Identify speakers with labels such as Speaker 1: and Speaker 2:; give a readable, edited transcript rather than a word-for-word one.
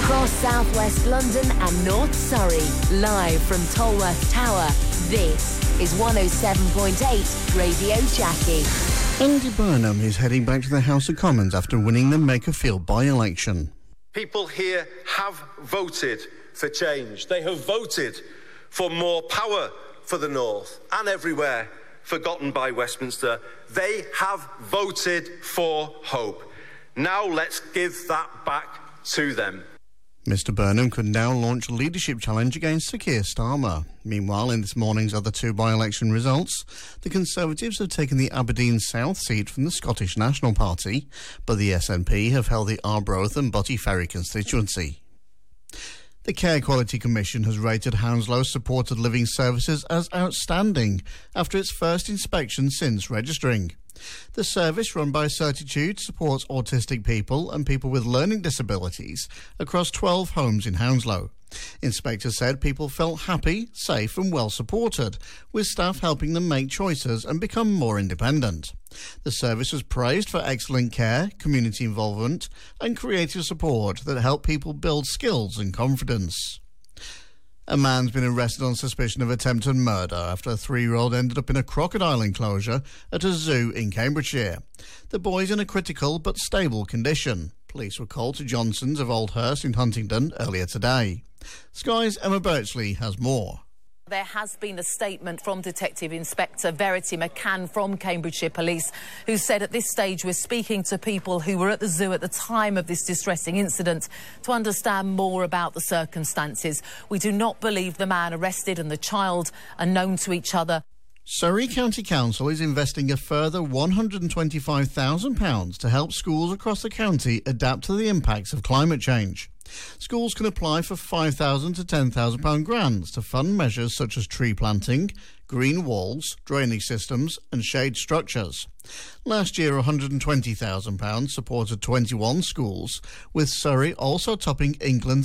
Speaker 1: Across southwest London and North Surrey, live from Tolworth Tower, this is 107.8 Radio Jackie.
Speaker 2: Andy Burnham is heading back to the House of Commons after winning the Makerfield by-election.
Speaker 3: People here have voted for change. They have voted for more power for the North and everywhere forgotten by Westminster. They have voted for hope. Now let's give that back to them.
Speaker 2: Mr Burnham could now launch a leadership challenge against Sir Keir Starmer. Meanwhile, in this morning's other two by-election results, the Conservatives have taken the Aberdeen South seat from the Scottish National Party, but the SNP have held the Arbroath and Butty Ferry constituency. The Care Quality Commission has rated Hounslow Supported Living Services as outstanding after its first inspection since registering. The service, run by Certitude, supports autistic people and people with learning disabilities across 12 homes in Hounslow. Inspectors said people felt happy, safe and well supported, with staff helping them make choices and become more independent. The service was praised for excellent care, community involvement and creative support that help people build skills and confidence. A man's been arrested on suspicion of attempted murder after a 3-year-old ended up in a crocodile enclosure at a zoo in Cambridgeshire. The boy's in a critical but stable condition. Police were called to Johnson's of Oldhurst in Huntingdon earlier today. Sky's Emma Birchley has more.
Speaker 4: There has been a statement from Detective Inspector Verity McCann from Cambridgeshire Police, who said at this stage we're speaking to people who were at the zoo at the time of this distressing incident to understand more about the circumstances. We do not believe the man arrested and the child are known to each other.
Speaker 2: Surrey County Council is investing a further £125,000 to help schools across the county adapt to the impacts of climate change. Schools can apply for £5,000 to £10,000 grants to fund measures such as tree planting, green walls, drainage systems and shade structures. Last year, £120,000 supported 21 schools, with Surrey also topping England's